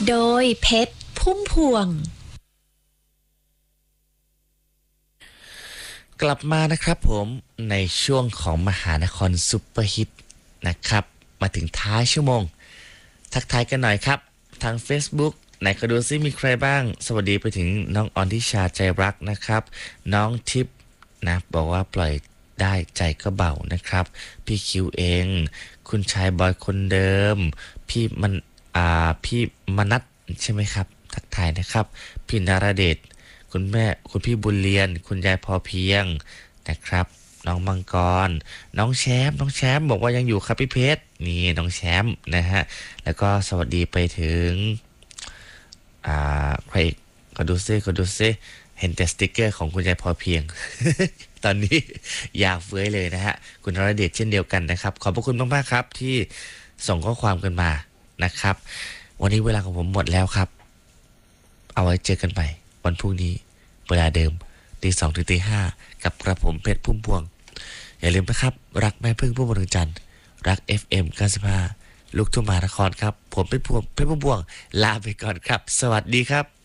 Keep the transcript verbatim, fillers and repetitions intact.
โดยเพชรพุ่มพวงกลับมานะครับผมในช่วงของมหานครซุปเปอร์ฮิตนะครับมาถึงท้ายชั่วโมงทักทายกันหน่อยครับทาง Facebook ไหนก็ดูซิมีใครบ้างสวัสดีไปถึงน้องออนทิชาใจรักนะครับน้องทิพย์นะบอกว่าปล่อยได้ใจก็เบานะครับพี่คิวเองคุณชายบอยคนเดิมพี่มันอ่าพี่มนัทใช่ไหมครับทักทายนะครับพี่นราเดชคุณแม่คุณพี่บุญเรียนคุณยายพอเพียงนะครับน้องมังกรน้องแชมป์น้องแชมป์บอกว่ายังอยู่ครับพี่เพชรนี่น้องแชมป์นะฮะแล้วก็สวัสดีไปถึงอ่าใครอีกก็ดูซิก็ดูซิเห็นแต่สติกเกอร์ของคุณยายพอเพียง ตอนนี้อยากเฟ้ยเลยนะฮะคุณนรเดชเช่นเดียวกันนะครับขอบพระคุณมากๆครับที่ส่งข้อความกันมานะครับวันนี้เวลาของผมหมดแล้วครับเอาไว้เจอกันใหม่วันพรุ่งนี้เวลาเดิมตีสองถึงตีห้ากับกระผมเพชรพุ่มพวงอย่าลืมนะครับรักแม่พึ่งพุ่มพวงดวงจันทร์รัก เอฟ เอ็ม เก้าสิบห้าลูกทุ่งมหานครครับผมเป็นพวงเพชรพุ่มพวงลาไปก่อนครับสวัสดีครับ